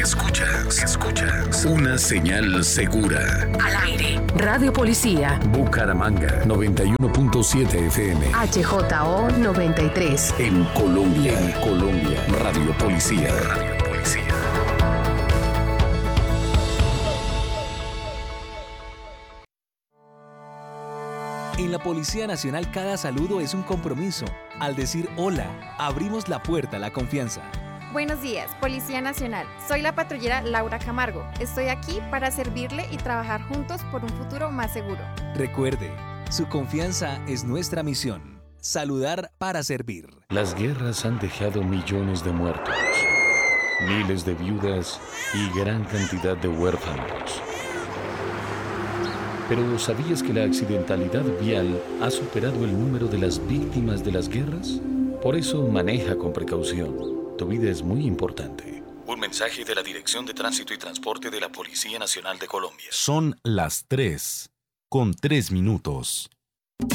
Escuchas una señal segura. Al aire. Radio Policía. Bucaramanga 91.7 FM. HJO 93. En Colombia. Radio Policía. En la Policía Nacional cada saludo es un compromiso. Al decir hola, abrimos la puerta a la confianza. Buenos días, Policía Nacional. Soy la patrullera Laura Camargo. Estoy aquí para servirle y trabajar juntos por un futuro más seguro. Recuerde, su confianza es nuestra misión. Saludar para servir. Las guerras han dejado millones de muertos, miles de viudas y gran cantidad de huérfanos. Pero ¿sabías que la accidentalidad vial ha superado el número de las víctimas de las guerras? Por eso maneja con precaución. Tu vida es muy importante. Un mensaje de la Dirección de Tránsito y Transporte de la Policía Nacional de Colombia. Son las 3:03.